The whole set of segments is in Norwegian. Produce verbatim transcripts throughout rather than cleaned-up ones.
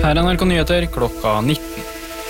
Her er N R K Nyheter klokka nitten.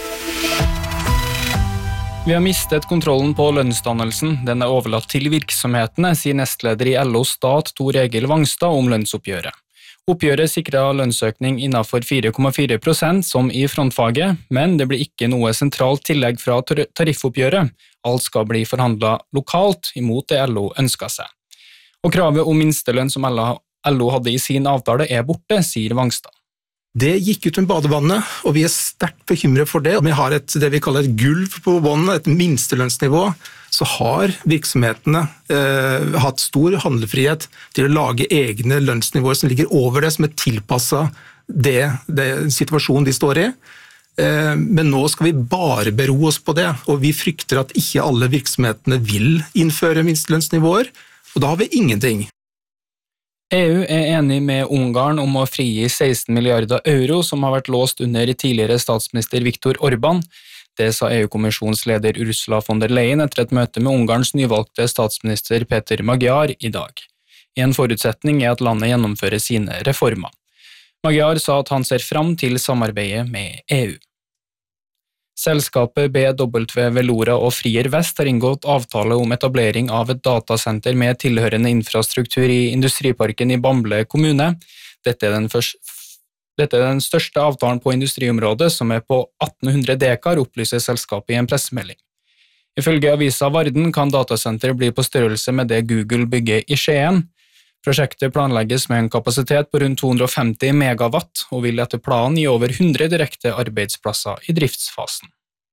Vi har mistet kontrollen på lønnsdannelsen. Den er overlatt til virksomhetene, sier nestleder i L O Stat Tor Egil Wangstad om lønnsoppgjøret. Oppgjøret sikret lønnsøkning innenfor fire komma fire prosent som i frontfaget, men det blir ikke noe sentralt tillegg fra tariffoppgjøret. Alt skal bli forhandlet lokalt, imot det L O ønsket seg. Og kravet om minstelønn som L O hadde i sin avtale er borte, sier Wangstad. Det gikk ut med badevannet, og vi er sterkt bekymret for det. Vi har et, det vi kaller et gulv på båndet, et minstelønnsnivå. Så har virksomhetene eh, hatt stor handlefrihet til å lage egne lønnsnivåer som ligger over det, som er tilpasset det, det situasjonen de står i. Eh, men nå skal vi bare bero oss på det, og vi frykter at ikke alle virksomhetene vil innføre minstelønnsnivåer, og da har vi ingenting. E U er enig med Ungarn om å frigi seksten milliarder euro som har vært låst under tidligere statsminister Viktor Orbán. Det sa E U-kommisjonsleder Ursula von der Leyen etter et møte med Ungarns nyvalgte statsminister Peter Magyar i dag. En forutsetning er at landet gjennomfører sine reformer. Magyar sa at han ser fram til samarbeidet med E U. Selskapet B W Velora og Frier Vest har inngått avtale om etablering av et datasenter med tilhørende infrastruktur i industriparken i Bamble kommune. Dette er den, første, dette er den største avtalen på industriområdet, som er på atten hundre dekar, opplyser selskapet i en pressemelding. Ifølge avisa Varden kan datasenteret bli på størrelse med det Google bygger i Skien. Prosjektet planlegges med en kapasitet på rundt to hundre og femti megawatt og vil etter planen gi over hundre direkte arbeidsplasser i driftsfasen.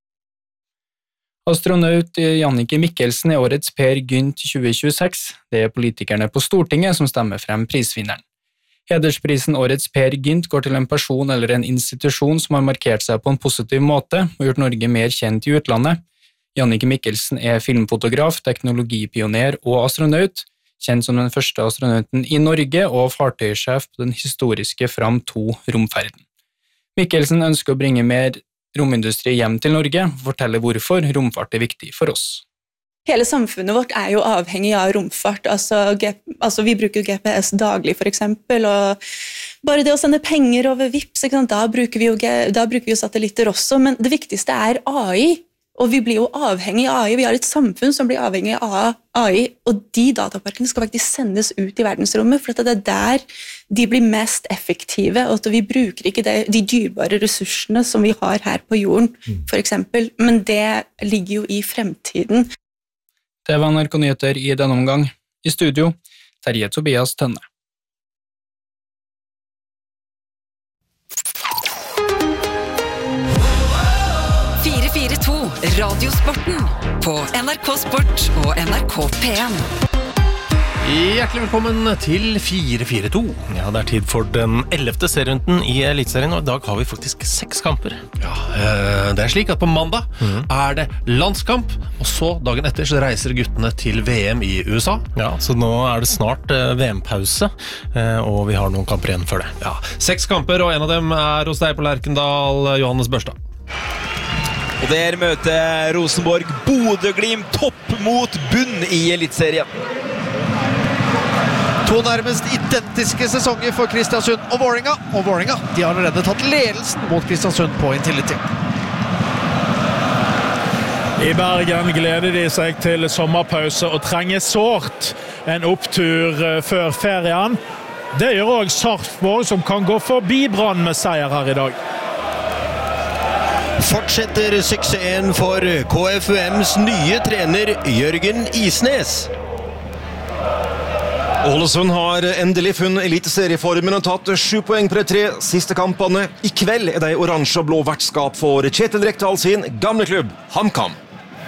Astronaut Jannicke Mikkelsen er årets Per Gynt tjue tjueseks. Det er politikerne på Stortinget som stemmer frem prisvinneren. Hedersprisen Årets Per Gynt går til en person eller en institusjon som har markert seg på en positiv måte og gjort Norge mer kjent i utlandet. Jannicke Mikkelsen er filmfotograf, teknologipioner og astronaut, kjent som den første astronauten i Norge og fartøysjef på den historiske Fram to romferden. Mikkelsen ønsker å bringe mer romindustri hjem til Norge, og fortelle hvorfor romfart er viktig for oss. Hele samfunnet vårt er jo avhengig av romfart, altså, altså vi bruker G P S daglig for eksempel, og bare det å sende penger over Vipps, da bruker vi jo, da bruker vi jo satellitter også, men det viktigste er A I, og vi blir jo avhengig av A I, vi har et samfunn som blir avhengig av A I, og de dataparkene skal faktisk sendes ut i verdensrommet, for det er der de blir mest effektive, og at vi bruker ikke det, de dyrbare ressursene som vi har her på jorden, for eksempel, men det ligger jo i fremtiden. Det var N R K Nyheter i denne omgang. I studio, Terje Tobias Tønne. fire fire to Radiosporten på N R K Sport og N R K P en. Hjertelig velkommen til fire fire to. Ja, det er tid for den ellevte serierunden i Elitserien, og i dag har vi faktisk seks kamper. Ja, det er slik at på mandag mm. er det landskamp, og så dagen etter så reiser guttene til V M i U S A. Ja, så nå er det snart V M-pause, og vi har noen kamper igjen før det. Ja, seks kamper, og en av dem er hos deg på Lerkendal, Johannes Børstad. Og der møter Rosenborg Bodø-Glimt topp mot bunn i Elitserien. To nærmest identiske sesonger for Kristiansund og Vålinga, og Vålinga de har allerede tatt ledelsen mot Kristiansund på Intility. I Bergen gleder de seg til sommerpause og trenger sårt en opptur før ferien. Det gjør også Sarpsborg, som kan gå forbi Brann med seier her i dag. Fortsetter suksessen for K F U M's nye trener Jørgen Isnes. Ålesund har endelig funnet eliteserieformen og tatt sju poeng på de tre siste kampene. I kveld er de oransje og blå vertskap for Kjetil Rekdal sin gamle klubb, HamKam.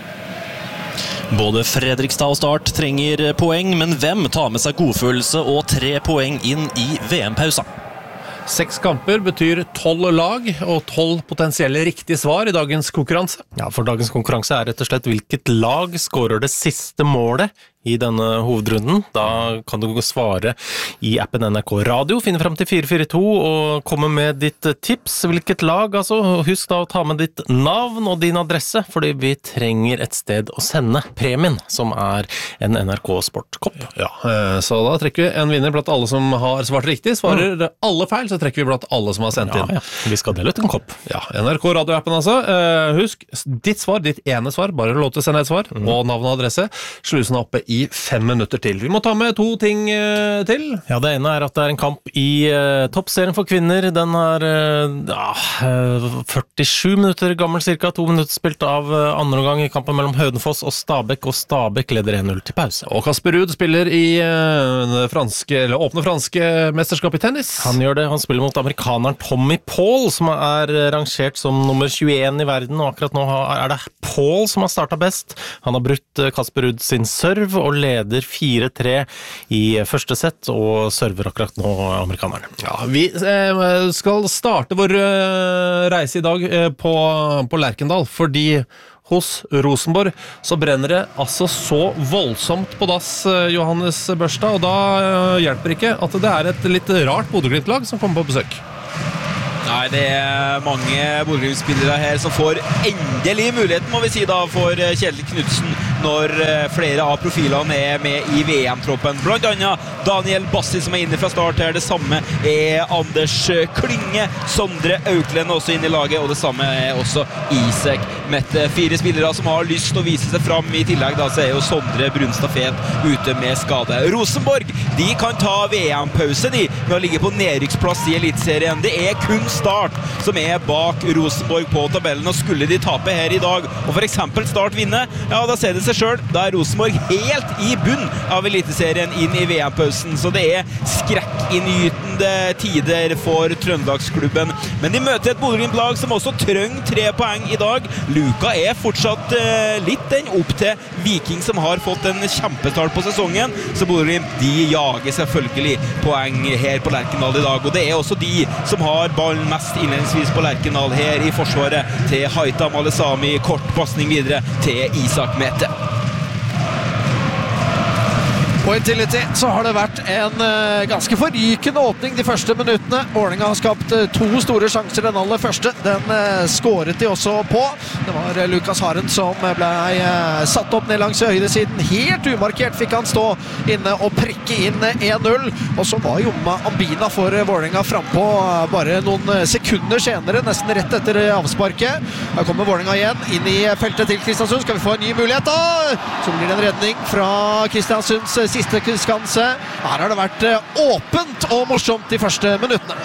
Både Fredrikstad og Start trenger poeng, men hvem tar med seg godfølelse og tre poeng inn i V M-pausa? Seks kamper betyr tolv lag og tolv potensielle riktige svar i dagens konkurranse. Ja, for dagens konkurranse er rett og slett hvilket lag skårer det siste målet i denne hovedrunden. Da kan du svare i appen N R K Radio, finne frem til fire fire to og komme med ditt tips. Hvilket lag, altså. Husk da å ta med ditt navn og din adresse, fordi vi trenger et sted å sende premien, som er en N R K Sport-kopp. Ja, så da trekker vi en vinner blant alle som har svart riktig. Svarer mm. alle feil, så trekker vi blant alle som har sendt ja, inn. Ja. Vi skal dele ut en kopp. Ja, N R K Radio-appen altså. Uh, husk, ditt svar, ditt ene svar, bare lov til å sende et svar, mm. og navn og adresse. Slusen er oppe i fem minutter til. Vi må ta med to ting uh, til. Ja, det ene er at det er en kamp i uh, toppserien for kvinner. Den er uh, førtisju minutter gammel, cirka to minutter spilt av uh, andre gang i kampen mellom Hønefoss og Stabæk, og Stabæk leder en null til pause. Og Kasper Ruud spiller i uh, franske, eller åpne franske mesterskap i tennis. Han gjør det, han spiller mot amerikaneren Tommy Paul, som er rangert som nummer tjueen i verden, og akkurat nå er det Paul som har startet best. Han har brutt Kasper Ruud sin serv og leder fire tre i første sett, og server akkurat nå amerikaneren. Ja, vi eh, skal starte vår eh, reise i dag eh, på, på Lerkendal, fordi hos Rosenborg så brenner det altså så voldsomt på dass, Johannes Børstad, og da eh, hjelper ikke at det er et litt rart Bodø-Glimt-lag som kommer på besøk. Nei, det er mange Bodø-Glimt-spillere her som får endelig muligheten, må vi si da, for Kjetil Knudsen når flere av profilene er med i V M-troppen. Blant annet Daniel Bassi som er inne fra start her. Det samme er Anders Klynge, Sondre Auklen også inne i laget, og det samme er også Isak Mette. Fire spillere som har lyst til å vise seg fram. I tillegg da så er jo Sondre Brunstad Fet ute med skade. Rosenborg, de kan ta V M-pause de med å ligge på nedrykksplass i Elitserien. Det er kun Start som er bak Rosenborg på tabellen, og skulle de tape her i dag, og for eksempel Start vinne, ja, da ser det seg selv. Da er Rosenborg helt i bunn av Eliteserien inn i V M-pausen, så det er skrekkinngytende tider for Trøndelagsklubben. Men de møter et Bodø-Glimt-lag som også trenger tre poeng i dag. Luka er fortsatt eh, litt den opp til Viking, som har fått en kjempestart på sesongen, så Bodø-Glimt, de jager selvfølgelig poeng her på Lerkendal i dag, og det er også de som har ballen mest innledningsvis på Lerkendal her i forsvaret til Haitham Alesami. Kort passning videre til Isak Mette. På Intility så har det vært en uh, ganske forrykende åpning de første minuttene. Vålerenga har skapt uh, to store sjanser. Den aller første, den uh, skåret de også på. Det var uh, Lukas Haren som uh, ble uh, satt opp ned langs høyresiden. Helt umarkert fikk han stå inne og prikke inn uh, en null. Og så var Jomma Ambina for uh, Vålerenga frempå uh, bare noen uh, sekunder senere, nesten rett etter uh, avsparket. Her kommer Vålerenga igjen inn i uh, feltet til Kristiansund. Skal vi få en ny mulighet da? Så blir det en redning fra Kristiansunds uh, siste skanse. Her har det vært åpent og morsomt de første minuttene.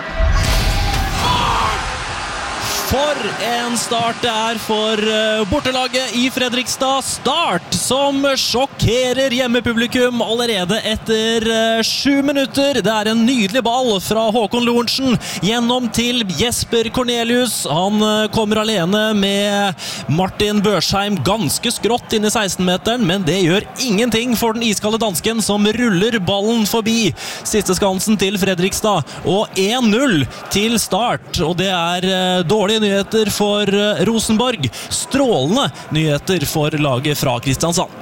For en start det er for bortelaget i Fredrikstad. Start som sjokkerer hjemmepublikum allerede etter sju minutter. Det er en nydelig ball fra Håkon Lorentzen gjennom til Jesper Cornelius. Han kommer alene med Martin Børsheim ganske skrått inn i seksten-meteren, men det gjør ingenting for den iskalde dansken som ruller ballen forbi siste skansen til Fredrikstad. Og en null til Start, og det er dårlige nyheter for Rosenborg. Strålende nyheter for laget fra Kristiansand.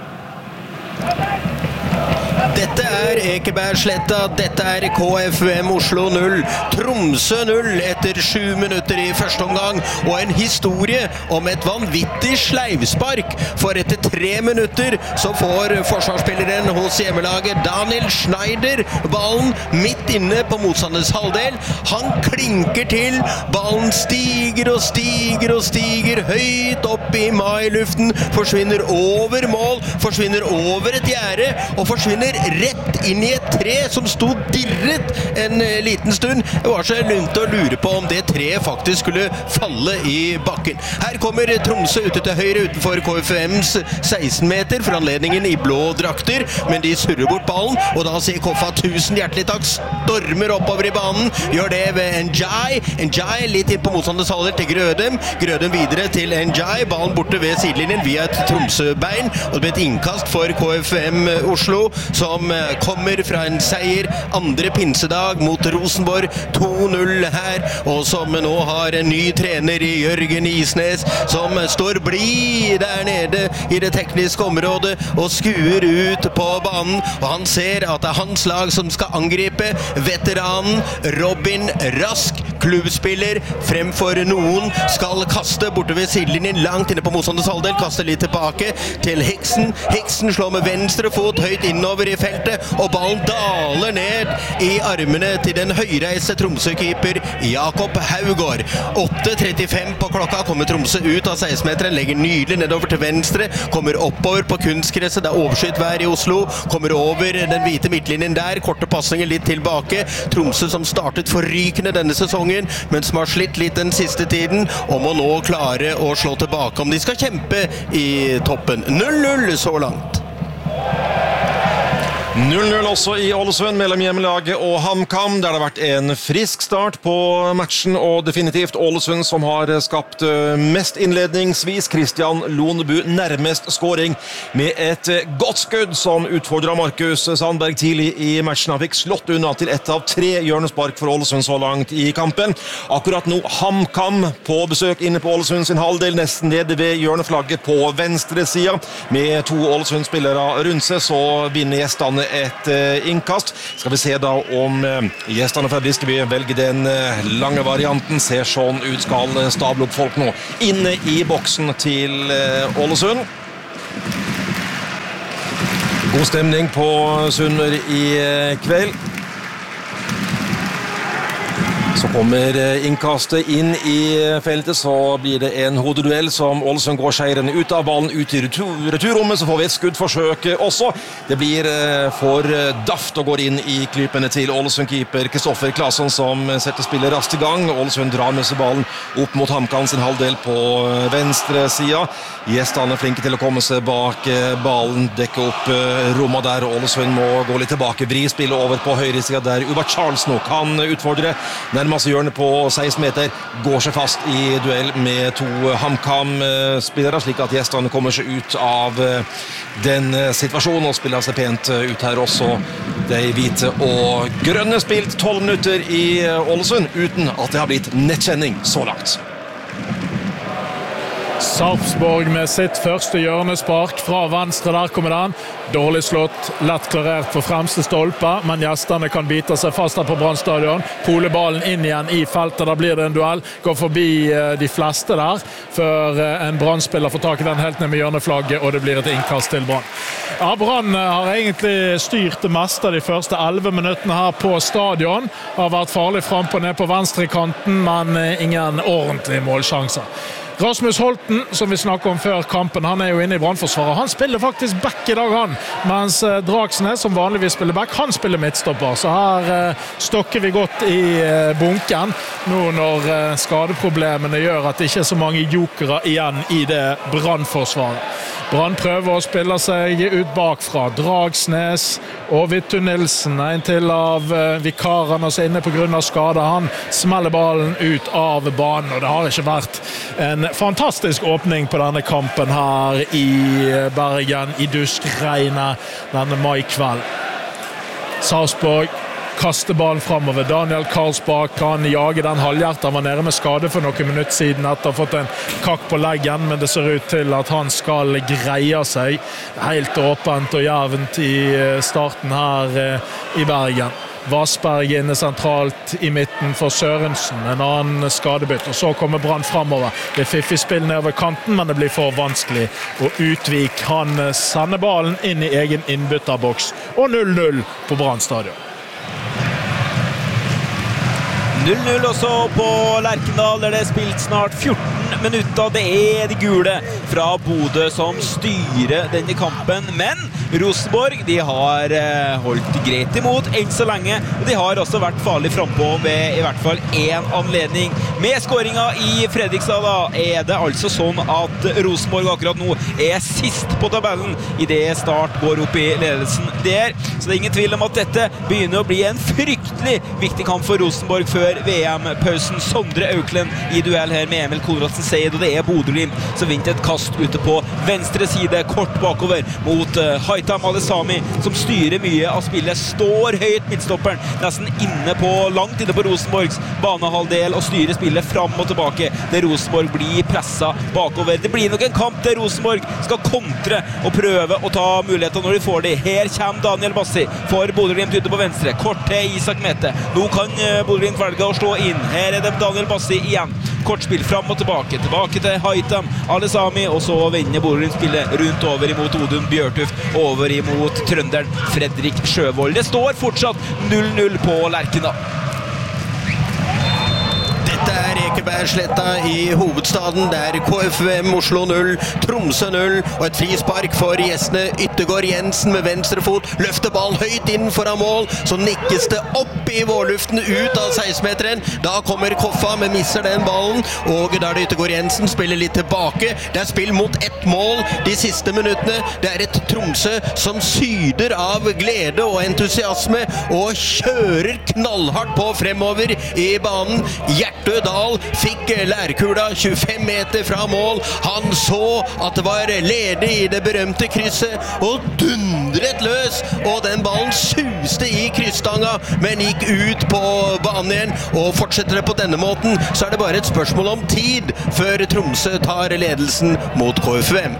Dette er Ekebergsletta, dette er K F U M Oslo null, Tromsø null etter sju minutter i første omgang, og en historie om et vanvittig sleivspark, for etter tre minutter så får forsvarsspilleren hos hjemmelaget Daniel Schneider ballen midt inne på motstanders halvdel. Han klinker til, ballen stiger og stiger og stiger høyt opp i mailuften, forsvinner over mål, forsvinner over et gjerde, og forsvinner rett inn i et tre som stod dirret en liten stund. Det var så lunt å lure på om det treet faktisk skulle falle i bakken. Her kommer Tromsø ute til høyre utenfor K F U M's seksten meter for anledningen i blå drakter, men de surrer bort ballen, og da sier Koffa tusen hjertelig takk, stormer oppover i banen, gjør det ved Njai. Njai litt inn på motstanders halvdel til Grødem, Grødem videre til Njai, ballen borte ved sidelinjen via et Tromsø-bein, og det ble et innkast for K F U M Oslo, som kom kommer fra en seier andre pinsedag mot Rosenborg, to null her, og som nå har en ny trener i Jørgen Isnes, som står blid der nede i det tekniske området og skuer ut på banen, og han ser at det er hans lag som skal angripe. Veteranen Robin Rask, klubbspiller fremfor noen, skal kaste borte ved sidelinjen langt inne på motstanders halvdel, kaster litt tilbake til Hiksen. Hiksen slår med venstre fot høyt innover i feltet, og ballen daler ned i armene til den høyreiste Tromsø-keeper Jakob Haugård. åtte trettifem på klokka, kommer Tromsø ut av seksten-meteren, legger nydelig nedover til venstre, kommer oppover på kunstgresset, det er overskytt vær i Oslo, kommer over den hvite midtlinjen der, korte passninger litt tilbake. Tromsø som startet forrykende denne sesongen, men som har slitt litt den siste tiden, og må nå klare å slå tilbake om de skal kjempe i toppen. null null så langt. null null også i Ålesund mellom hjemmelaget og HamKam, der det har vært en frisk start på matchen, og definitivt Ålesund som har skapt mest innledningsvis. Christian Lonebu nærmest scoring med et godt skudd som utfordret Markus Sandberg tidlig i matchen. Han fikk slått unna til ett av tre hjørnespark for Ålesund så langt i kampen. Akkurat nå HamKam på besøk inne på Ålesund sin halvdel, nesten nede ved hjørneflagget på venstre sida. Med to Ålesund-spillere rundt seg, så vinner gjestene et uh, innkast. Skal vi se da om uh, gjestene fra Briskeby velger den uh, lange varianten. Ser sånn ut, skal uh, stable opp folk nå inne i boksen til uh, Ålesund. God stemning på Sunnmøre i uh, kveld. Så kommer innkastet inn i feltet, så blir det en hodeduell som Ålesund går seirende ut av ballen ut i retur, returrommet, så får vi et skuddforsøk også. Det blir for daft og går inn i klypene til Ålesund-keeper Kristoffer Claesson, som setter spillet raskt i gang. Ålesund drar med seg ballen opp mot HamKam sin halvdel på venstre sida. Gjestene er flinke til å komme seg bak ballen, dekke opp rommet der. Ålesund må gå litt tilbake, vri spillet over på høyre sida der Uba Charles nå kan utfordre. Nærmest hjørnet på seksten meter, går seg fast i duell med to HamKam-spillere, slik at gjestene kommer seg ut av den situasjonen og spiller seg pent ut her også. De hvite og grønne spilt tolv minutter i Ålesund, uten at det har blitt nettkjenning så langt. Sarpsborg med sitt første hjørnespark fra venstre, der kommer den. Dårlig slått, lett klarert på fremste stolpe, men gjestene kan bite seg fast her på Brann stadion. Poleballen inn igjen i feltet, da blir det en duell. Går forbi de fleste der, før en Brann-spiller får tak i den helt ned med hjørneflagget, og det blir et innkast til Brann. Ja, Brann har egentlig styrt det meste de første elleve minuttene her på stadion. Har vært farlig frem på ned på venstre kanten, men ingen ordentlige målsjanser. Rasmus Holten, som vi snakket om før kampen, han er jo inne i Brannforsvaret. Han spiller faktisk back i dag, han. Mens Dragsnes, som vanligvis spiller back, han spiller midtstopper. Så her eh, stokker vi godt i eh, bunken, nå når eh, skadeproblemene gjør at det ikke er så mange jokere igjen i det Brannforsvaret. Brann prøver å spille seg ut bakfra. Dragsnes og Vittu Nilsen, en til av eh, vikarene som er inne på grunn av skade. Han smeller ballen ut av banen, og det har ikke vært en fantastisk åpning på denne kampen her i Bergen, i duskregnet denne mai-kveld. Sarpsborg kaster ballen fremover. Daniel Karlsbakk kan jage den halvhjertet. Han var nede med skade for noen minutter siden etter å ha fått en kakk på leggen, men det ser ut til at han skal greie seg. Helt åpent og jevnt i starten her i Bergen. Vassberg inne sentralt i midten for Sørensen, en annen skadebytt, og så kommer Brann fremover. Det er fiffig spill ned over kanten, men det blir for vanskelig. Og Utvik, han sender ballen inn i egen innbytterboks, og null null på Brann stadion. null null også på Lerkendal, der det er spilt snart fjorten minutter. Det er de gule fra Bodø som styrer denne kampen, men Rosenborg, de har holdt greit imot enn så lenge, og de har også vært farlig frempå ved i hvert fall en anledning. Med skåringen i Fredrikstad da, er det altså sånn at Rosenborg akkurat nå er sist på tabellen i det Start går opp i ledelsen der, så det er ingen tvil om at dette begynner å bli en fryktelig viktig kamp for Rosenborg før V M-pausen. Sondre Auklend i duell her med Emil Konradsen Seid, og det er Bodø Glimt som vinner et kast ute på venstre side, kort bakover mot uh, Haitham Al-Esami, som styrer mye av spillet, står høyt midtstopperen, nesten inne på, langt inne på Rosenborgs banehalvdel, og styrer spillet fram og tilbake, der Rosenborg blir presset bakover. Det blir nok en kamp der Rosenborg skal kontre og prøve å ta muligheter når de får det. Her kommer Daniel Bassi for Bodø-Glimt ute på venstre, kort til Isak Mette. Nå kan Bodø-Glimt velge å slå inn. Her er det Daniel Bassi igjen. Kortspill fram og tilbake, tilbake til Haitham Al-Esami, og så vender Bodø-Glimt spillet rundt over imot Odun Bjørtuft, over imot trønderen Fredrik Sjøvold. Det står fortsatt null null på Lerkendal. Dette er Ekebergsletta i hovedstaden. Det er K F U M Oslo null, Tromsø null, og et frispark for gjestene. Yttergård Jensen med venstre fot, løfter ballen høyt inn foran mål, så nikkes det opp i vårluften ut av seksten-meteren. Da kommer Koffa, men misser den ballen, og da er det Yttergård Jensen, spiller litt tilbake. Det er spill mot ett mål de siste minuttene. Det er et Tromsø som syder av glede og entusiasme, og kjører knallhardt på fremover i banen. Hjerte Dahl fikk lærkula tjuefem meter fra mål. Han så at det var ledig i det berømte krysset og dundret løs, og den ballen suste i kryssstanga, men gikk ut på banen igjen. Og fortsetter det på denne måten, så er det bare et spørsmål om tid før Tromsø tar ledelsen mot K F U M.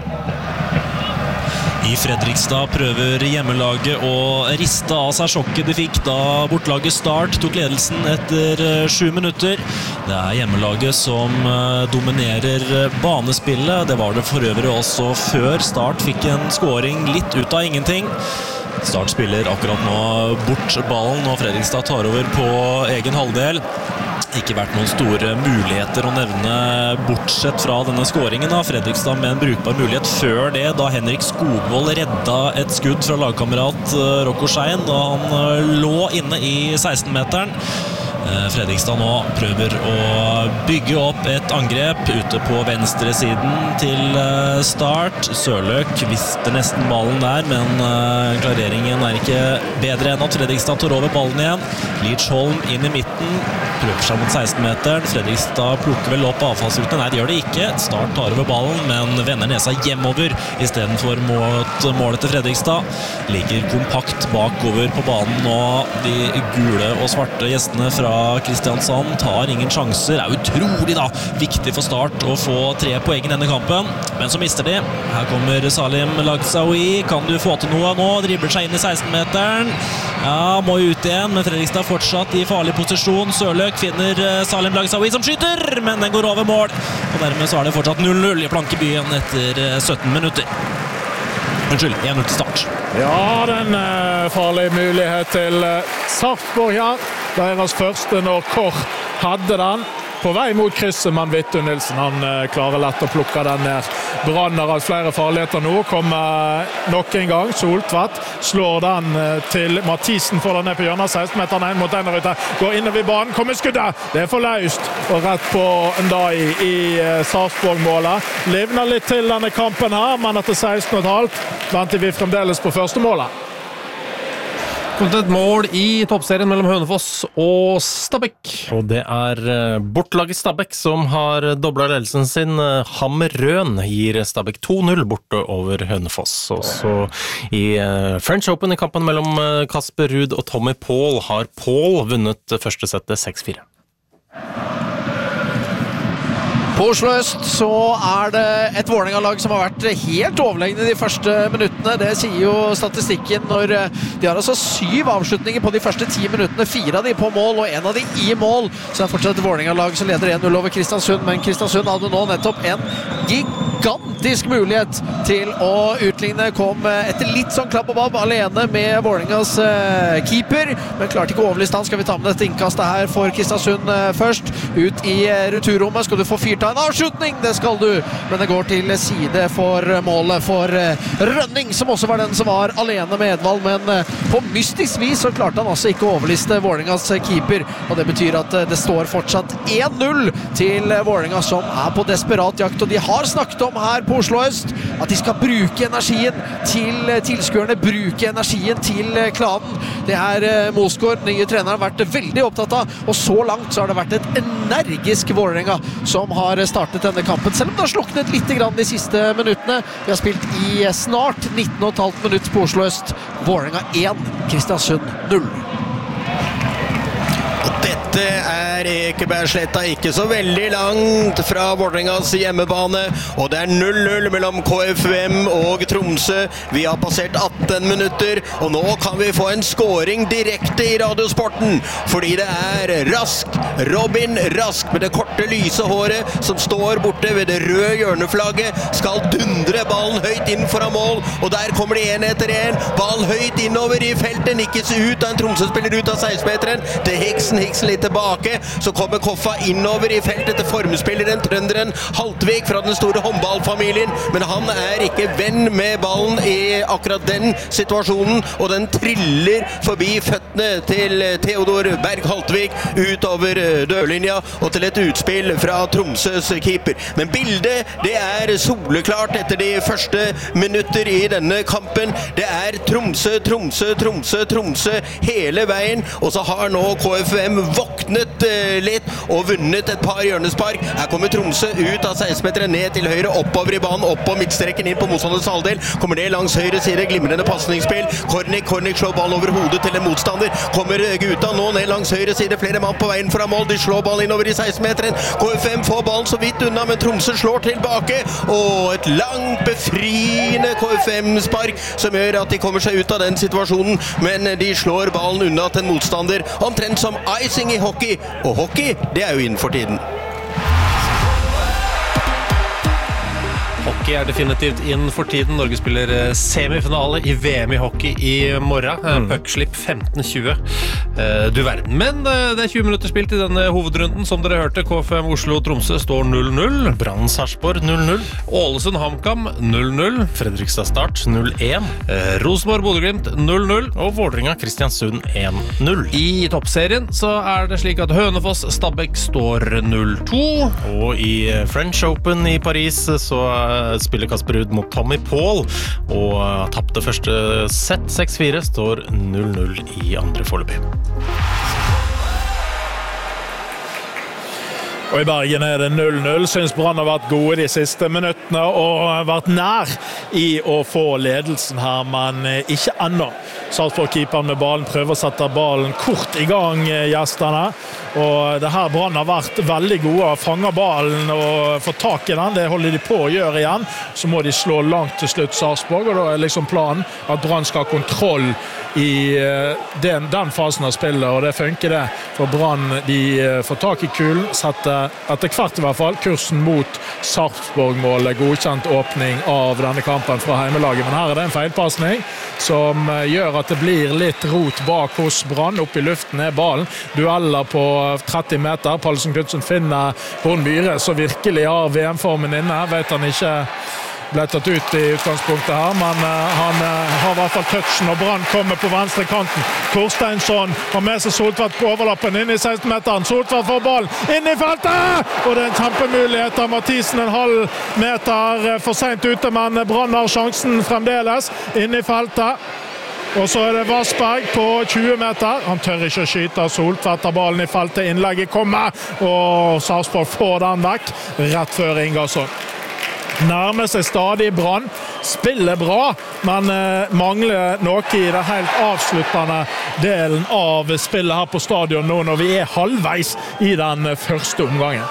I Fredrikstad prøver hjemmelaget å riste av seg sjokket de fikk da bortlaget Start tok ledelsen etter sju minutter. Det er hjemmelaget som dominerer banespillet. Det var det for øvrig også før Start fikk en scoring litt ut av ingenting. Start spiller akkurat nå bort ballen, og Fredrikstad tar over på egen halvdel. Ikke vært noen store muligheter å nevne bortsett fra denne scoringen av Fredrikstad med en brukbar mulighet før det, da Henrik Skogvold redda et skudd fra lagkamerat Rocco Schein da han lå inne i seksten-meteren. Fredrikstad nå prøver å bygge opp et angrep ute på venstre siden til Start. Sørløk visste nesten ballen der, men klareringen er ikke bedre enn at Fredrikstad tar over ballen igjen. Lidsholm inn i midten, prøver seg mot seksten-meteren. Fredrikstad plukker vel opp avfallsruten. Nei, det gjør det ikke. Start tar over ballen, men vender nesa hjemover i stedet for mot målet til Fredrikstad. Ligger kompakt bakover på banen nå. De gule og svarte gjestene fra Kristiansand tar ingen sjanser. Det er utrolig da viktig for Start å få tre poeng i denne kampen, men så mister de. Her kommer Salim Lagsaoui. Kan du få til noe nå? Dribler seg inn i seksten-meteren. Ja, må ut igjen, men Fredrikstad fortsatt i farlig posisjon. Sørløk finner Salim Lagsaoui som skyter, men den går over mål, og dermed så er det fortsatt null null i Plankebyen etter sytten minutter. Unnskyld, en null til Start. Ja, den er farlig mulighet til Sarpsborg her. Deres første når Kåre hadde den. På vei mot krysset, men Vittu Nilsen han klarer lett å plukke den ned. Branner av flere farligheter nå, kommer nok en gang. Soltvedt slår den til Mathisen, får den ned på hjørnet, seksten-meteren inn mot den der ute. Går innover i banen, kommer skuddet! Det er for løst, og rett på Ndai i Sarpsborg-målet. Livner litt til denne kampen her, men etter seksten og et halvt venter vi fremdeles på første målet. Kommet et mål i toppserien mellom Hønefoss og Stabæk. Og det er bortlaget Stabæk som har doblet ledelsen sin. Hammer Røn gir Stabæk to null borte over Hønefoss. Og så i French Open i kampen mellom Kasper Ruud og Tommy Paul har Paul vunnet første settet seks fire. På Oslo Øst så er det et Vålerenga-lag som har vært helt overlegne de første minuttene. Det sier jo statistikken når de har altså syv avslutninger på de første ti minuttene. Fire av de på mål og en av de i mål. Så det er fortsatt et Vålerenga-lag som leder en null over Kristiansund. Men Kristiansund hadde nå nettopp en gigantisk mulighet til å utligne. Kom etter litt sånn klapp og babb alene med Vålerengas keeper. Men klarte ikke å overliste han. Skal vi ta med dette innkastet her for Kristiansund først. Ut i returrommet skal du få fyrt av en avslutning, det skal du, men det går til side for målet for Rønning, som også var den som var alene med Edvald, men på mystisk vis så klarte han altså ikke å overliste Vålerengas keeper, og det betyr at det står fortsatt en null til Vålerenga, som er på desperat jakt, og de har snakket om om her på Oslo Øst, at de skal bruke energien til tilskuerne, bruke energien til klanen. Det her Mosgaard, nye treneren, har vært veldig opptatt av, og så langt så har det vært et energisk Vålerenga som har startet denne kampen, selv om det har sluknet litt grann de siste minuttene. Vi har spilt i snart nitten og et halvt minutt på Oslo Øst. Vålerenga én, Kristiansund null. Dette er Ekebergsletta, ikke så veldig langt fra Vålerengas hjemmebane, og det er null null mellom K F U M og Tromsø. Vi har passert atten minutter, og nå kan vi få en scoring direkte i Radiosporten, fordi det er Rask, Robin Rask med det korte lyse håret som står borte ved det røde hjørneflagget, skal dundre ballen høyt inn foran mål, og der kommer de en etter en, ballen høyt innover i feltet, nikkes ut av en Tromsø-spiller ut av seksten-meteren, til Hiksen, Hiksen litt tilbake, så kommer Koffa innover i feltet til formspilleren, trønderen Haltvik fra den store håndballfamilien, men han er ikke venn med ballen i akkurat den situasjonen, og den triller forbi føttene til Theodor Berg Haltvik utover dørlinja, og til et utspill fra Tromsøs keeper. Men bildet, det er soleklart etter de første minutter i denne kampen. Det er Tromsø, Tromsø, Tromsø, Tromsø hele veien, og så har nå K F U M våknet litt og vunnet et par hjørnespark. Her kommer Tromsø ut av seksten-meteren, ned til høyre, oppover i banen, opp på midtstreken, inn på motstanders halvdel. Kommer det langs høyre side, glimrende passningsspill. Kornik, Kornik slår ballen over hodet til en motstander. Kommer gutta nå ned langs høyre side, flere mann på veien fra mål. De slår ballen innover i seksten-meteren. K F U M får ballen så vidt unna, men Tromsø slår tilbake. Og et langt befriende K F U M-spark som gjør at de kommer seg ut av den situasjonen, men de slår ballen unna til en motstander, omtrent som icing i hockey, og hockey, det er jo innenfor tiden. Hockey er definitivt inn for tiden. Norge spiller semifinale i V M i hockey i morgen. Mm. Puckslipp femten tjue. Du verden. Men det er tjue minutter spilt i denne hovedrunden. Som dere hørte, K F U M Oslo-Tromsø står null null. Brann Sarpsborg null null. Ålesund HamKam null null. Fredrikstad Start null én. Rosenborg Bodø/Glimt null null. Og Vålerenga Kristiansund én null. I toppserien så er det slik at Hønefoss Stabæk står null to. Og i French Open i Paris så spiller Kasper Ruud mot Tommy Paul, og tappte første sett seks fire, står null null i andre foreløpig. Og i Bergen er det null null. Synes Brann har vært gode de siste minuttene og har vært nær i å få ledelsen her, men ikke ennå. Sarpsborg-keeperen med ballen prøver å sette ballen kort i gang, gjestene. Og det her Brann har vært veldig gode å fange ballen og få tak i den. Det holder de på å gjøre igjen. Så må de slå langt til slutt Sarpsborg, og da er liksom planen at Brann skal ha kontroll i den, den fasen av spillet, og det funker det. For Brann, de får tak i kulen, setter etter hvert i hvert fall kursen mot Sarpsborg-målet, godkjent åpning av denne kampen fra heimelaget. Men her er det en feilpassning som gjør at det blir litt rot bak hos Brann. Opp i luften er ballen. Dueller på tretti meter. Pallesen Knudsen finner Horn Myhre, så virkelig har V M-formen inne. Vet han ikke ble tatt ut i utgangspunktet her, men uh, han uh, har i hvert fall touchen, og Brann kommer på venstre kanten. Korsteinsson har med seg Soltvedt på overlappen inn i seksten-meteren. Soltvedt får ballen inn i feltet, og det er en kjempemulighet av Mathisen, en halv meter uh, for sent ute, men Brann har sjansen fremdeles inn i feltet. Og så er det Vassberg på tjue meter. Han tør ikke å skyte. Soltvedt har ballen i feltet. Innlegget kommer, og Sarpsborg får den vekk rett før Ingarsson. Nærmer seg stadig Brann, spiller bra, men eh, mangler noe i det helt avsluttende delen av spillet her på stadion nå, når vi er halvveis i den første omgangen.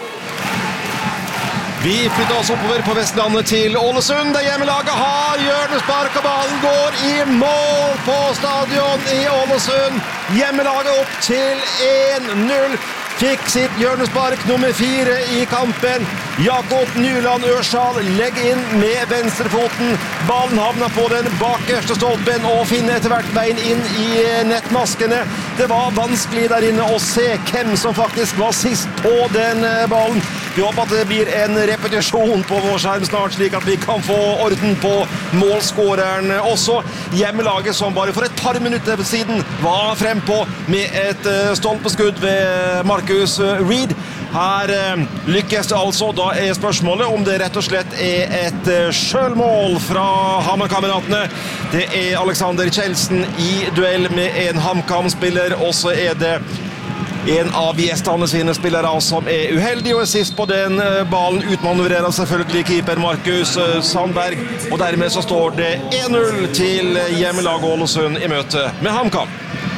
Vi flytter oss oppover på Vestlandet til Ålesund, der hjemmelaget har hjørnespark, og ballen går i mål på stadion i Ålesund. Hjemmelaget opp til én null. Fikk sitt hjørnespark nummer fire i kampen. Jakob Nyland Ørsal legger inn med venstrefoten. Ballen havner på den bakerste stolpen og finner etter hvert veien inn i nettmaskene. Det var vanskelig der inne å se hvem som faktisk var sist på den ballen. Vi håper at det blir en repetisjon på vår skjerm snart, slik at vi kan få orden på målskåreren også. Hjemmelaget som bare for et par minutter siden var frempå med et stolpeskudd ved Marcus Reed. Her lykkes det altså. Da er spørsmålet om det rett og slett er et selvmål fra HamKam-kameratene. Det er Alexander Kjeldsen i duell med en HamKam-spiller, og så er det en av gjestene sine spillere som er uheldig, og er sist på den ballen utmanøvrerer selvfølgelig keeper Markus Sandberg, og dermed så står det en null til hjemmelag Ålesund i møte med HamKam.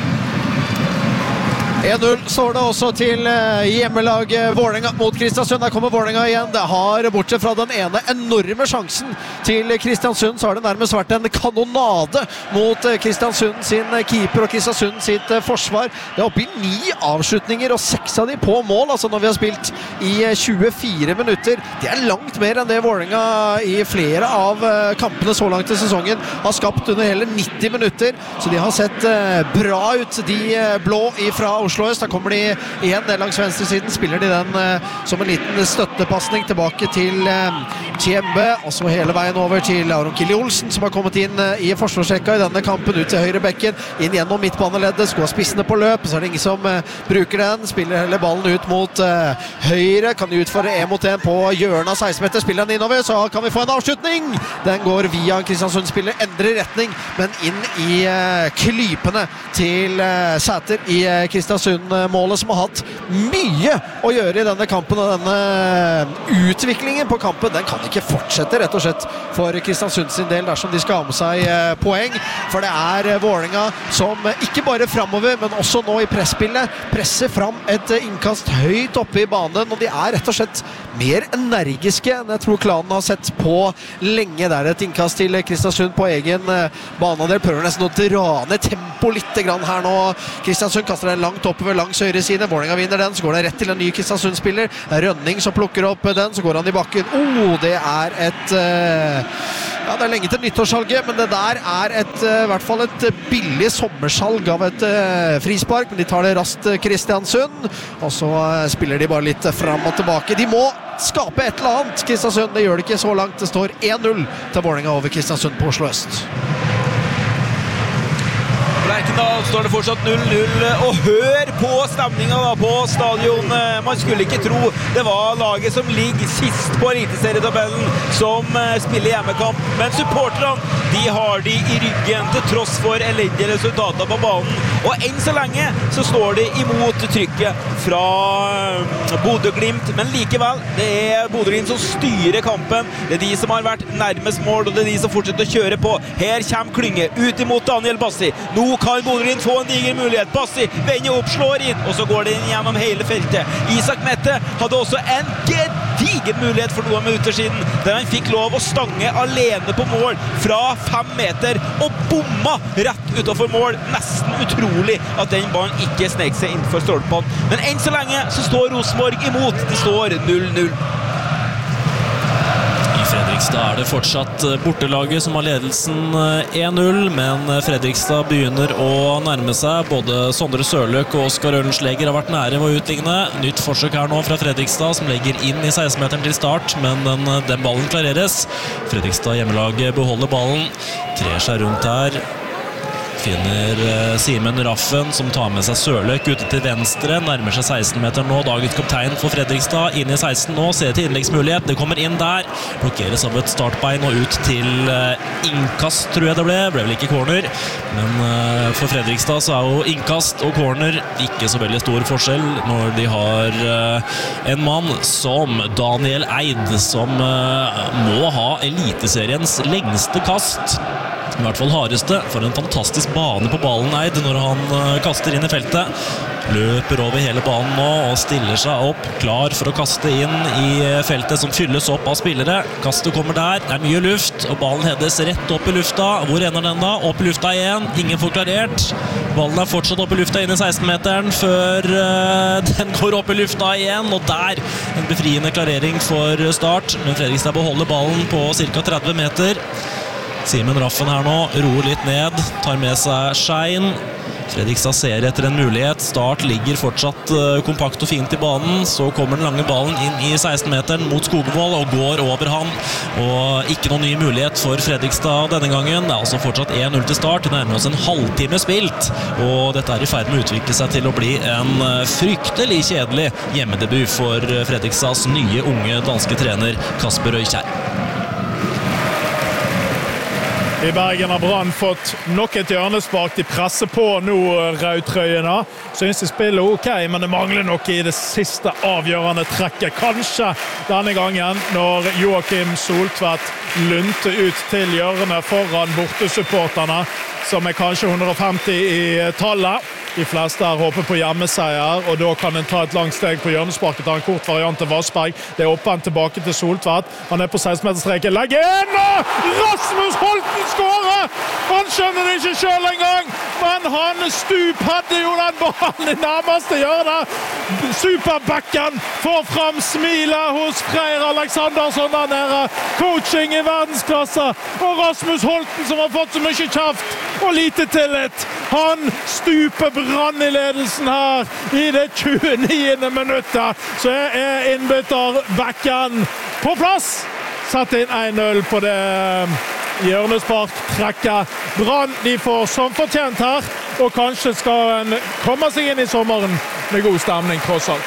en null står det også til hjemmelag Vålerenga mot Kristiansund. Der kommer Vålerenga igjen. Det har, bortsett fra den ene enorme sjansen til Kristiansund, så har det nærmest vært en kanonade mot Kristiansund sin keeper og Kristiansund sitt forsvar. Det er oppe i ni avslutninger, og seks av de på mål, altså når vi har spilt i tjuefire minutter. Det er langt mer enn det Vålerenga i flere av kampene så langt i sesongen har skapt under hele nitti minutter, så de har sett bra ut, de blå ifra Oslo. Da kommer de igjen ned langs venstre siden, spiller de den uh, som en liten støttepasning tilbake til uh, Tjembe, og så hele veien over til Aron Kili Olsen, som har kommet inn uh, i forsvarsrekka i denne kampen, ut til høyre bekken, inn gjennom midtbaneleddet, skal ha spissene på løp, så er det ingen som uh, bruker den, spiller hele ballen ut mot uh, høyre, kan utfordre en mot en på hjørnet av seksten meter, spiller den innover, så kan vi få en avslutning, den går via Kristiansund-spiller, endrer retning, men inn i uh, klypene til uh, Sæter i uh, Kristiansund, målet som har hatt mye å gjøre i denne kampen, og denne utviklingen på kampen, den kan ikke fortsette rett og slett for Kristiansund sin del dersom de skal ha med seg poeng, for det er Vålerenga som ikke bare fremover, men også nå i presspillet presser fram et innkast høyt oppe i banen, og de er rett og slett mer energiske enn jeg tror klanen har sett på lenge. Der et innkast til Kristiansund på egen baneandel, prøver nesten å dra ned tempo litt grann her nå. Kristiansund kaster den langt oppover langs høyre side, Vålerenga vinner den, så går den rett til en ny Kristiansund-spiller, Rønning som plukker opp den, så går han i bakken. Oh, det er et uh, ja, det er lenge til nyttårssalget, men det der er et, uh, i hvert fall et billig sommersalg av et uh, frispark, men de tar det raskt Kristiansund, og så uh, spiller de bare litt frem og tilbake. De må skape et eller annet, Kristiansund, det gjør det ikke så langt, det står en null til Vålerenga over Kristiansund på Oslo Øst. Lerkendal står det fortsatt null null, og hør på stemningen da på stadion. Man skulle ikke tro det var laget som ligger sist på eliteserietabellen som spiller hjemmekamp, men supporterne, de har de i ryggen til tross for elendige resultater på banen, og enn så lenge så står de imot trykket fra Bodø/Glimt, men likevel, det er Bodø/Glimt som styrer kampen, det er de som har vært nærmest mål, og det er de som fortsetter å kjøre på. Her kommer Klynge ut imot Daniel Bassi. Nå kan Bodø/Glimt få en diger mulighet. Bassi vender opp, slår inn, og så går det inn gjennom hele feltet. Isak Mette hadde også en gedigen mulighet for noen minutter siden, der han fikk lov å stange alene på mål fra fem meter, og bomma rett utenfor mål. Nesten utrolig at den ballen ikke snek seg innenfor stolpene. Men enn så lenge så står Rosenborg imot. Det står null null. Fredrikstad er det fortsatt bortelaget som har ledelsen en null, men Fredrikstad begynner å nærme seg. Både Sondre Sørløk og Oskar Ørensleger har vært nære ved å utligne. Nytt forsøk her nå fra Fredrikstad, som legger inn i seksten-meteren til start, men den, den ballen klareres. Fredrikstad hjemmelaget beholder ballen, trer seg rundt her. Finner uh, Simen Raffen, som tar med seg Sørløk ute til venstre, nærmer seg seksten-meter nå. Dagens kaptein for Fredrikstad, inn i seksten nå, ser til innleggsmulighet, det kommer inn der, blokkeres av et startbein og ut til uh, innkast, tror jeg det ble, ble vel ikke corner, men uh, for Fredrikstad så er jo innkast og corner ikke så veldig stor forskjell når de har uh, en mann som Daniel Eid, som uh, må ha eliteseriens lengste kast, i hvert fall hardeste, for en fantastisk bane på ballen Eid når han uh, kaster inn i feltet. Løper over hele banen nå og stiller seg opp, klar for å kaste inn i feltet som fylles opp av spillere. Kastet kommer der, det er mye luft, og ballen hedes rett opp i lufta. Hvor ender den da? Opp i lufta igjen, ingen får klarert. Ballen er fortsatt opp i lufta inn i seksten-meteren før uh, den går opp i lufta igjen, og der en befriende klarering for Start. Men Fredrikstad beholder ballen på cirka tretti meter. Simen Raffen her nå, roer litt ned, tar med seg Schein, Fredrikstad ser etter en mulighet. Start ligger fortsatt kompakt og fint i banen. Så kommer den lange ballen inn i seksten-meteren mot Skogvold og går over han. Og ikke noen ny mulighet for Fredrikstad denne gangen. Det er altså fortsatt en null til Start. Det nærmer oss en halvtime spilt. Og dette er i ferd med å utvikle seg til å bli en fryktelig kjedelig hjemmedebut for Fredrikstads nye unge danske trener Kasper Røykjær. I Bergen har Brann fått nok et hjørnespark. De presser på nå rødtrøyene. Synes de spiller ok, men det mangler nok i det siste avgjørende trekket. Kanskje denne gangen når Joakim Soltvedt lunte ut til hjørnet foran bortesupporterne, som er kanskje hundre og femti i tallet. De fleste her håper på hjemmeseier, og da kan en ta et langt steg på hjørnesparket, ta en kort variant til Vassberg. Det er åpent tilbake til Soltvedt. Han er på seksten-meterstreken. Legg inn! Rasmus Holten skårer! Han skjønner det ikke selv engang, men han stuphadde jo den ballen i nærmeste hjørnet. Superbacken får fram smilet hos Freyr Alexandersson der nede. Coaching i verdensklasse. Og Rasmus Holten, som har fått så mye kjeft og lite tillit, han stuper Brann i ledelsen her i det tjueniende minuttet. Så er innbytter Bekken på plass. Sett inn en null på det hjørnespark-trekket. Brann, de får som fortjent her, og kanskje skal en komme seg inn i sommeren med god stemning tross alt.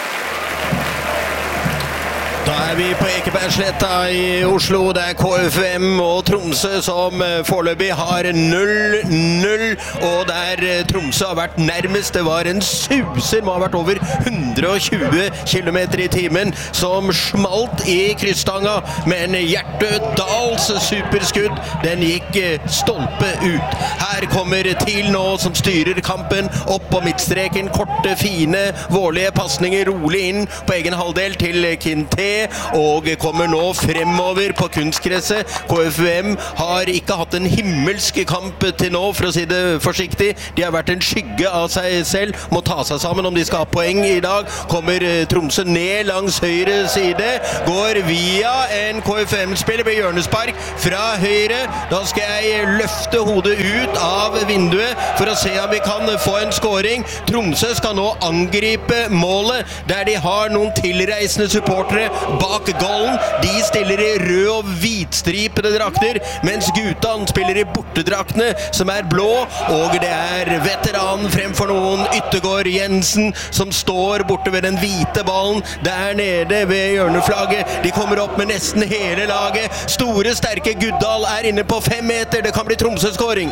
Da er vi på Ekebergsletta i Oslo. Det er K F M og Tromsø som foreløpig har null null, og der Tromsø har vært nærmest. Det var en suser, må ha vært over hundre og tjue kilometer i timen, som smalt i krysstanga, men Hjertø Dals superskudd, den gikk stolpe ut. Her kommer TIL nå, som styrer kampen opp på midtstreken. Korte, fine, vårlige passninger, rolig inn på egen halvdel til Kinté, og kommer nå fremover på kunstgresset. K F M har ikke hatt en himmelsk kamp til nå, for å si det forsiktig. De har vært en skygge av seg selv, må ta seg sammen om de skal ha poeng i dag. Kommer Tromsø ned langs høyre side, går via en K F M-spiller med hjørnespark fra høyre. Da skal jeg løfte hodet ut av vinduet for å se om vi kan få en scoring. Tromsø skal nå angripe målet, der de har noen tilreisende supportere bak golden. De stiller i rød og hvitstripede drakter, mens Gutan spiller i bortedraktene, som er blå, og det er veteranen fremfor noen, Yttergård Jensen, som står borte ved den hvite ballen der nede ved hjørneflagget. De kommer opp med nesten hele laget. Store, sterke Guddal er inne på fem meter. Det kan bli Tromsø-skåring.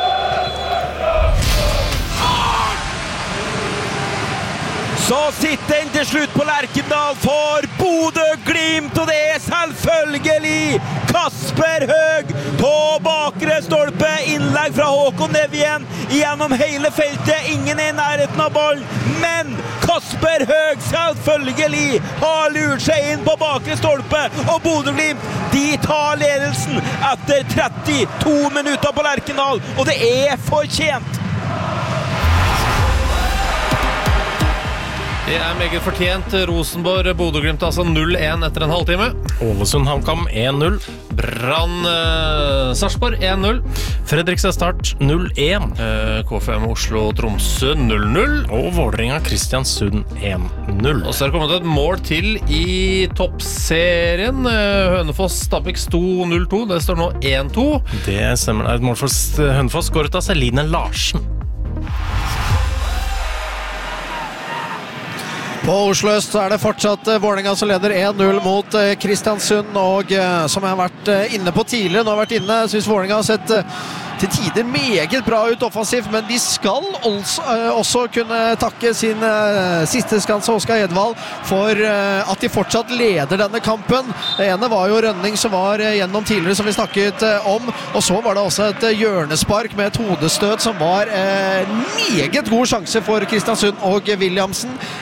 Så sitter den til slutt på Lerkendal for Bodø Glimt, og det er selvfølgelig Kasper Høeg på bakre stolpe. Innlegg fra Håkon Nevjen gjennom hele feltet. Ingen er i nærheten av ballen, men Kasper Høeg selvfølgelig har lurt seg inn på bakre stolpe, og Bodø Glimt, de tar ledelsen etter trettito minutter på Lerkendal, og det er fortjent. Det er meget fortjent. Rosenborg, Bodø Glimt altså null én etter en halvtime. Ålesund HamKam en null. Brann uh, Sarpsborg en null. Fredrikstad Start null én. uh, K F M Oslo Tromsø null null. Og Vålerenga Kristiansund en null. Og så er det kommet et mål til i toppserien. uh, Hønefoss Stabæk sto null to. Det står nå en to. Det stemmer. Det er et mål for Hønefoss, skåret av Celine Larsen. På Oslo Øst så er det fortsatt Vålerenga som leder en null mot Kristiansund, og som jeg har vært inne på tidligere, nå har vært inne, synes Vålerenga har sett til tider meget bra ut offensivt, men de skal også, også kunne takke sin siste skanse, Oskar Edvald, for at de fortsatt leder denne kampen. Det ene var jo Rønning som var gjennom tidligere, som vi snakket om, og så var det også et hjørnespark med et hodestøt som var en meget god sjanse for Kristiansund og Williamsen. Innlegget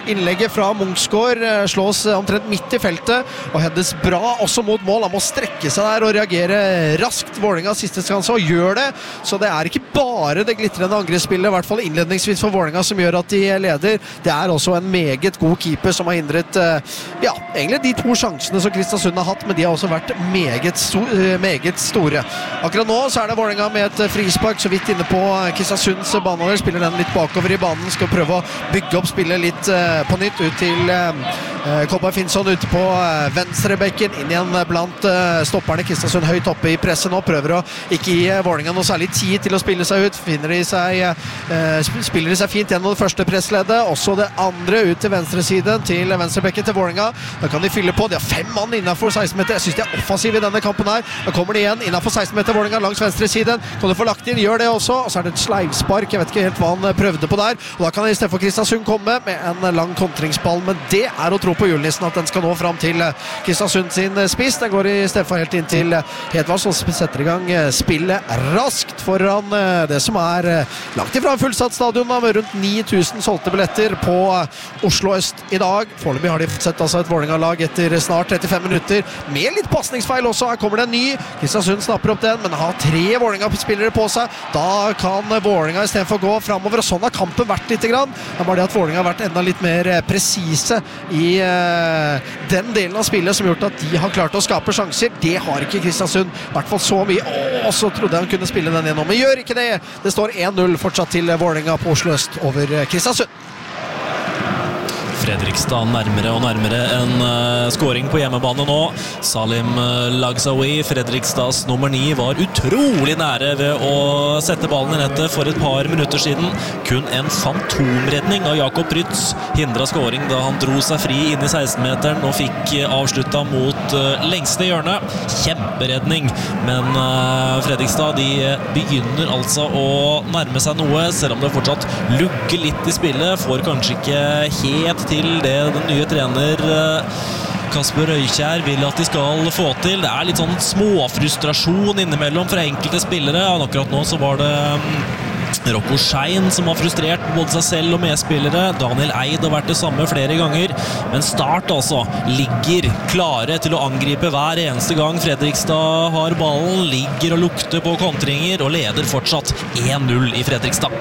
innlegget fra Munchsgaard slås omtrent midt i feltet, og heades bra også mot mål. Han må strekke seg der og reagere raskt. Vålerengas siste skanse, og gjør det. Så det er ikke bare det glitrende angrepsspillet, i hvert fall innledningsvis for Vålerenga, som gjør at de leder. Det er også en meget god keeper som har hindret ja, egentlig de to sjansene som Kristiansund har hatt, men de har også vært meget, sto meget store. Akkurat nå så er det Vålerenga med et frispark, så vidt inne på Kristiansunds bane. Spiller den litt bakover i banen, skal prøve å bygge opp spillet litt på nytt ut til Kolberg Finnsson ute på venstrebekken, inn igjen blant stopperne. Kristiansund høyt oppe i presset nå, prøver å ikke gi Vålerenga noe særlig tid til å spille seg ut. Finner de seg, spiller de seg fint gjennom det første pressledet, også det andre ut til venstre siden, til venstrebekken til Vålerenga. Da kan de fylle på, de har fem mann innenfor seksten meter. Jeg synes de er offensive i denne kampen her. Da kommer de igjen innenfor seksten meter Vålerenga langs venstre siden. Kan du få lagt inn, gjør det også. Og så er det et sleivspark, jeg vet ikke helt hva han prøvde på der. Og da kan i stedet for Kristiansund komme med en lang kontringsball, men det er å tro på julenissen at den skal nå fram til Kristiansund sin spiss. Den går i stedet for helt inn til Hedvard, som setter i gang spillet raskt foran det som er langt ifra en fullsatt stadion med rundt ni tusen solgte billetter på Oslo Øst i dag. Foreløpig har de sett altså et Vålerenga-lag etter snart trettifem minutter med litt passningsfeil også. Her kommer det en ny. Kristiansund snapper opp den, men har tre Vålerenga-spillere på seg. Da kan Vålerenga i stedet for gå fremover, og sånn har kampen vært litt grann. Det er bare det at Vålerenga har vært enda litt mer presise i uh, den delen av spillet som gjort at de har klart å skape sjanser. Det har ikke Kristiansund, i hvert fall så mye. Åh, så trodde jeg han kunne spille den gjennom, men gjør ikke det. Det står en null fortsatt til Vålerenga på Oslo Øst over Kristiansund. Fredrikstad nærmere og nærmere en uh, scoring på hjemmebane nå. Salim uh, Lagzaoui, Fredrikstads nummer ni, var utrolig nære ved å sette ballen i nettet for et par minutter siden. Kun en fantomredning av Jakob Prytz hindret scoring da han dro seg fri inn i seksten-meteren og fikk uh, avsluttet mot uh, lengste hjørne. Kjemperedning, men uh, Fredrikstad de begynner altså å nærme seg noe, selv om det fortsatt lugger litt i spillet. Får kanskje ikke helt til det den nye trener Kasper Røykjær vil at de skal få til. Det er litt sånn småfrustrasjon innimellom fra enkelte spillere. Akkurat nå så var det Rocco Schein som har frustrert både seg selv og medspillere. Daniel Eid har vært det samme flere ganger. Men Start altså ligger klare til å angripe hver eneste gang Fredrikstad har ballen. Ligger og lukter på kontringer og leder fortsatt en null i Fredrikstad.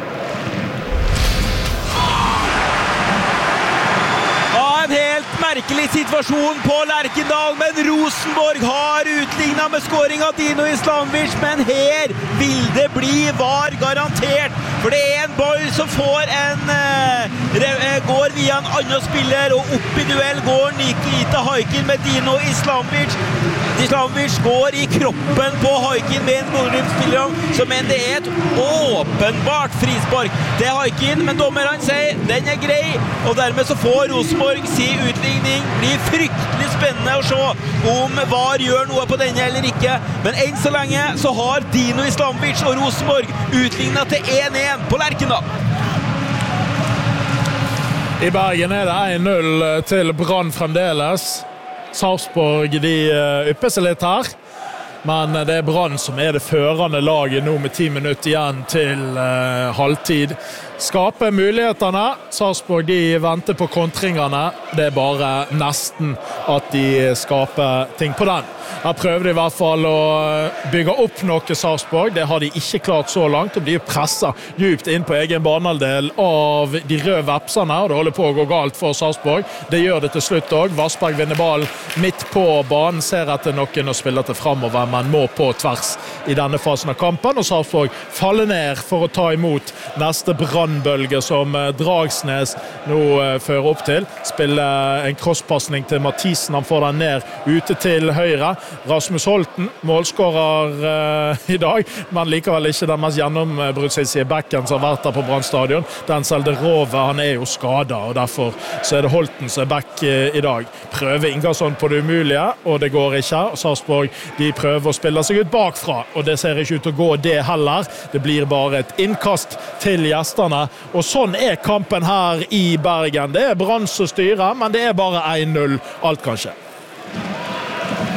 Merkelig situasjon på Lerkendal, men Rosenborg har utlignet med scoring av Dino Islamovic, men her vil det bli var garantert, for det er en ball som får en eh, går via en annen spiller, og opp i duell går Nikita Haikin med Dino Islamovic. Islamovic går i kroppen på Haikin med en Bodø-Glimt-spiller, så men det er et åpenbart frispark. Det er Haikin, men dommeren sier den er grei, og dermed så får Rosenborg si utligning. Blir fryktelig spennende å se om V A R gjør noe på denne eller ikke, men enn så lenge så har Dino Islamovic og Rosenborg utlignet til en en på Lerkendal. I Bergen er det en null til Brann fremdeles. Sarpsborg de ypper seg litt her, men det er Brann som er det førende laget nå med ti minutter igjen til uh, halvtid. Skaper mulighetene. Sarpsborg de venter på kontringene. Det er bare nesten at de skaper ting på den. Her prøver de i hvert fall å bygge opp noe Sarpsborg. Det har de ikke klart så langt. De blir presset djupt inn på egen banehalvdel av de røde vepsene, og det holder på å gå galt for Sarpsborg. Det gjør det til slutt også. Vassberg vinner ballen midt på banen, ser etter noen og spiller til fremover, men må på tvers i denne fasen av kampen, og Sarpsborg faller ned for å ta imot neste brannbølge som Dragsnes nå fører opp til. Spiller en crosspassning til Mathisen, han får den ned ute til høyre. Rasmus Holten, målskårer uh, i dag, men likevel ikke den mest gjennombruddsissige backen som har vært der på Brann stadion. Den Selderove, han er jo skadet, og derfor så er det Holten som er back uh, i dag. Prøver Ingersson på det umulige, og det går ikke. Sarpsborg, de prøver å spille seg ut bakfra, og det ser ikke ut til å gå det heller. Det blir bare et innkast til gjestene, og sånn er kampen her i Bergen. Det er Brann som styrer, men det er bare en null alt kan skje.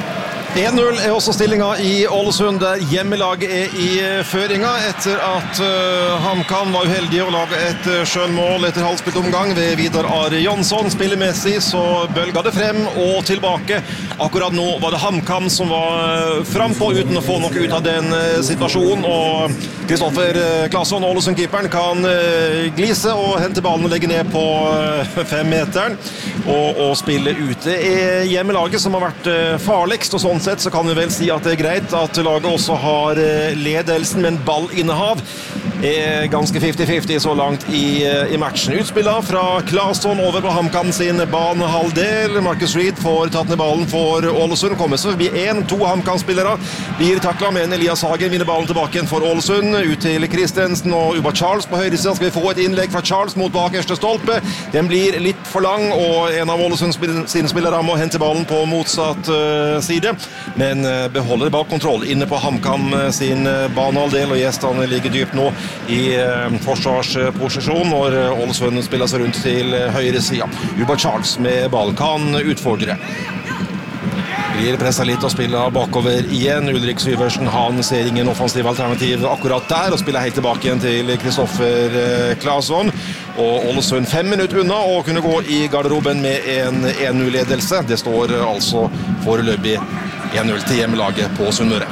en null er også stillingen i Ålesund, der hjemmelaget er i føringa etter at uh, HamKam var uheldig å lage et uh, skjønnmål etter halvspilt omgang ved Vidar Ari Jonsson. Spillemessig så bølga det frem og tilbake. Akkurat nå var det HamKam som var uh, frempå uten å få noe ut av den uh, situasjonen, og Kristoffer uh, Claesson, Ålesund-keeperen, kan uh, glise og hente ballen og legge ned på uh, femmeteren og, og spille ute. Det er hjemmelaget som har vært uh, farligst, og sånn sett så kan vi vel si at det er greit at laget også har ledelsen, men ballinnehav er ganske femti femti så langt i, i matchen. Utspillet fra Claesson over på HamKam sin banehalvdel. Marcus Reed får tatt ned ballen for Ålesund. Kommer så forbi en, to HamKam-spillere. Blir taklet, men Elias Hagen vinner ballen tilbake igjen for Ålesund. Ut til Kristensen og Uba Charles på høyre siden. Skal vi få et innlegg fra Charles mot bakerste stolpe. Den blir litt for lang, og en av Ålesund sine spillere må hente ballen på motsatt uh, side. Men uh, beholder bak kontroll inne på HamKam sin uh, banehalvdel, og gjestene ligger dypt nå i uh, forsvarsposisjon når uh, Ålesund spiller seg rundt til uh, høyre siden. Uba Charles med ballen kan utfordre. Blir presset litt og spiller bakover igjen. Ulrik Syversen, han ser ingen offensiv alternativ akkurat der, og spiller helt tilbake igjen til Kristoffer uh, Claesson. Og Ålesund fem minutter unna og kunne gå i garderoben med en en null-ledelse. Det står uh, altså foreløpig en null til hjemmelaget på Sunnmøre.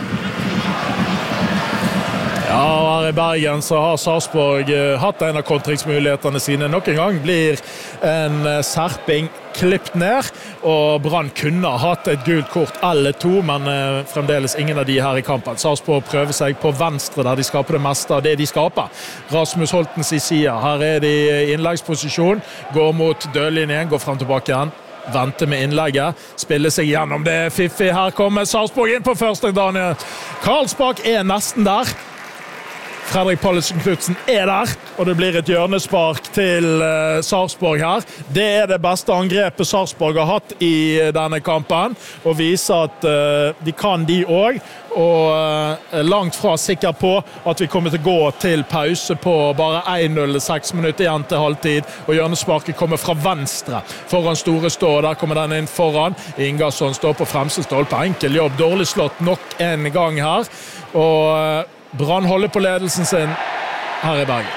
Ja, her i Bergen så har Sarpsborg uh, hatt en av kontringsmulighetene sine. Nok en gang blir en uh, serping klippet ned, og Brann kunne ha hatt et gult kort eller to, men uh, fremdeles ingen av de her i kampen. Sarpsborg prøver seg på venstre, der de skaper det meste av det de skaper. Rasmus Holtens i siden. Her er de i innleggsposisjon, går mot dødlinjen, går frem tilbake igjen. Vente med innlegget, spille seg gjennom det Fiffi. Her kommer Sarpsborg inn på første. Daniel Karlsbakk er nesten der. Fredrik Pallesen Knudsen er der, og det blir et hjørnespark til uh, Sarpsborg her. Det er det beste angrepet Sarpsborg har hatt i uh, denne kampen, og viser at uh, de kan de også, og uh, langt fra sikker på at vi kommer til å gå til pause på bare en null, seks minutter igjen til halvtid, og hjørnesparket kommer fra venstre foran Store Stå, og der kommer den inn foran. Ingarsson står på fremste stolpe, enkel jobb, dårlig slått nok en gang her, og uh, Brann holder på ledelsen sin her i Bergen.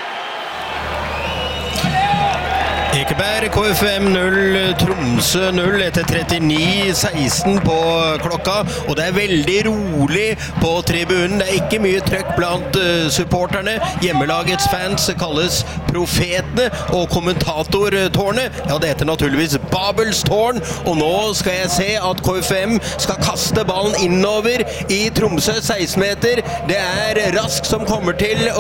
Ekeberg, K F M null, Tromsø null etter trettini seksten på klokka, og det er veldig rolig på tribunen. Det er ikke mye trøkk blant uh, supporterne. Hjemmelagets fans kalles profetene, og kommentatortårnet, ja, det heter naturligvis Babels tårn, og nå skal jeg se at K F M skal kaste ballen innover i Tromsø seksten meter. Det er Rask som kommer til